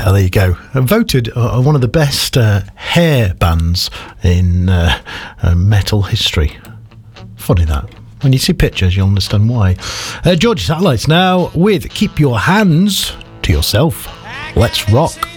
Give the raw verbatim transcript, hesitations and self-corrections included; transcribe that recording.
Oh, there you go. Uh, voted uh, one of the best uh, hair bands in uh, uh, metal history. Funny that. When you see pictures, you'll understand why. Uh, Georgia Satellites now with Keep Your Hands to Yourself. Let's rock.